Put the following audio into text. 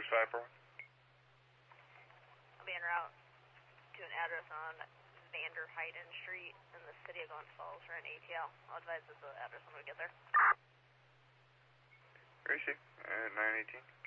Cruise 541. I'll be en route to an address on Vander Hayden Street in the city of Glens Falls for an ATL. I'll advise that the address when we get there. Receive. 918.